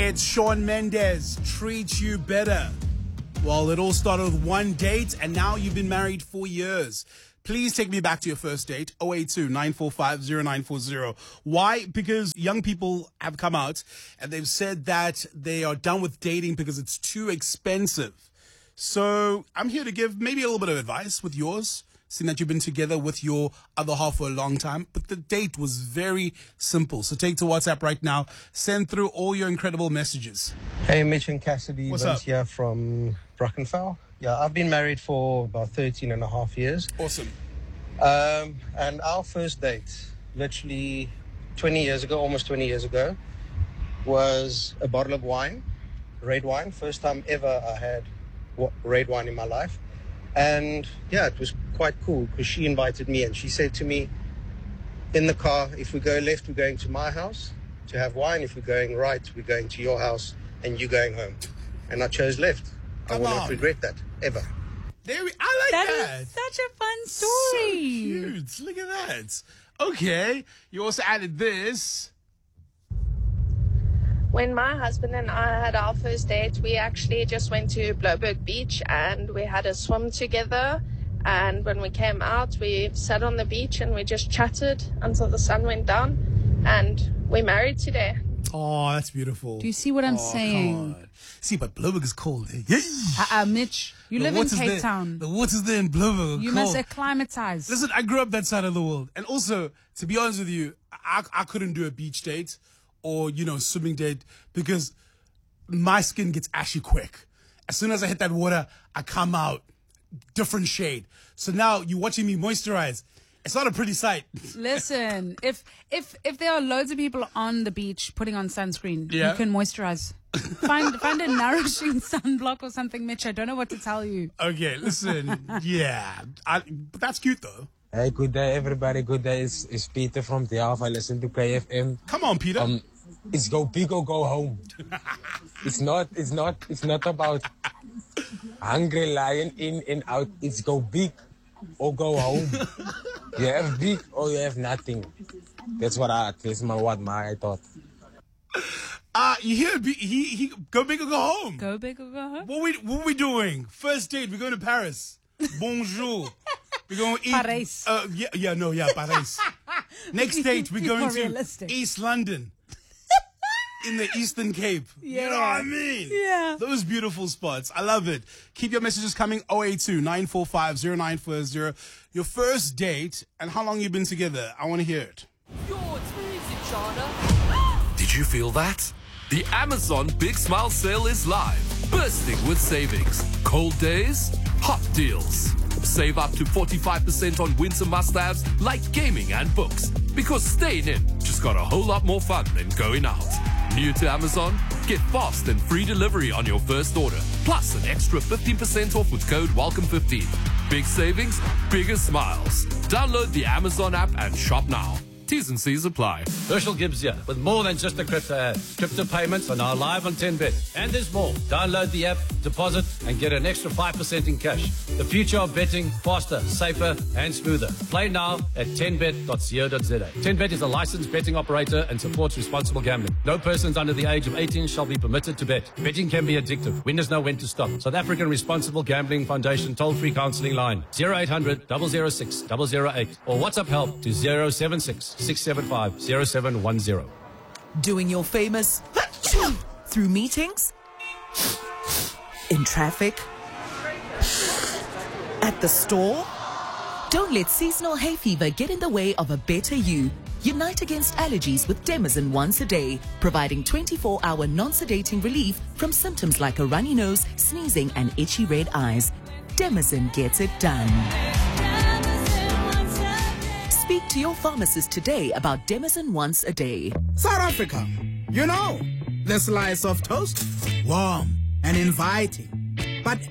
It's Shawn Mendes, Treat You Better. Well, it all started with one date, and now you've been married 4 years. Please take me back to your first date, 082-945-0940. Why? Because young people have come out, and they've said that they are done with dating because it's too expensive. So I'm here to give maybe a little bit of advice with yours, seeing that you've been together with your other half for a long time. But the date was very simple. So take to WhatsApp right now. Send through all your incredible messages. Hey, Mitch and Cassidy. What's Vince up? here from Brackenfell. Yeah, I've been married for about 13 and a half years. Awesome. And our first date, literally 20 years ago, almost 20 years ago, was a bottle of wine, red wine. First time ever I had red wine in my life. And yeah, it was quite cool because she invited me and she said to me in the car, if we go left, we're going to my house to have wine. If we're going right, we're going to your house and you're going home. And I chose left. I will not regret that, ever. I like that. That is such a fun story. So cute. Look at that. Okay. You also added this. When my husband and I had our first date, we actually just went to Blouberg Beach and we had a swim together. And when we came out, we sat on the beach and we just chatted until the sun went down. And we're married today. Oh, that's beautiful. Do you see what I'm saying? Come on. See, but Blouberg is cold. Eh? Yeah. Mitch, you live in Cape Town. The waters there in Blouberg are You cold. must acclimatize. Listen, I grew up that side of the world. And also, to be honest with you, I couldn't do a beach date or, swimming date because my skin gets ashy quick. As soon as I hit that water, I come out different shade. So now you're watching me moisturize. It's not a pretty sight. Listen, if there are loads of people on the beach putting on sunscreen, Yeah. you can moisturize. Find a nourishing sunblock or something, Mitch. I don't know what to tell you. Okay, listen. Yeah. But that's cute, though. Hey, good day, everybody. Good day. It's Peter from the Alpha. I listen to KFM. Come on, Peter. It's go big or go home. It's not about hungry lion in and out. It's go big or go home. You have big or you have nothing. That's what I thought. You hear he go big or go home. Go big or go home. What we doing? First date, we're going to Paris. Bonjour. We're going to eat. Paris. Paris. Next date, we're going to realistic. East London. In the Eastern Cape. Yeah. You know what I mean? Yeah. Those beautiful spots. I love it. Keep your messages coming. 082-945-0940. Your first date and how long you've been together. I want to hear it. Did you feel that? The Amazon Big Smile Sale is live, bursting with savings. Cold days, hot deals. Save up to 45% on winter must-haves like gaming and books. Because staying in just got a whole lot more fun than going out. New to Amazon? Get fast and free delivery on your first order. Plus an extra 15% off with code WELCOME15. Big savings, bigger smiles. Download the Amazon app and shop now. T's and C's apply. Herschel Gibbs here, with more than just a crypto ad. Crypto payments are now live on 10Bet. And there's more. Download the app, deposit, and get an extra 5% in cash. The future of betting, faster, safer, and smoother. Play now at 10bet.co.za. 10Bet is a licensed betting operator and supports responsible gambling. No persons under the age of 18 shall be permitted to bet. Betting can be addictive. Winners know when to stop. South African Responsible Gambling Foundation toll-free counseling line 0800 006 008 or WhatsApp help to 076 675 0710. Doing your famous through meetings, in traffic, at the store. Don't let seasonal hay fever get in the way of a better you. Unite against allergies with Demazin once a day, providing 24-hour non-sedating relief from symptoms like a runny nose, sneezing, and itchy red eyes. Demazin gets it done. Speak to your pharmacist today about Demazin once a day. South Africa, the slice of toast, warm and inviting, but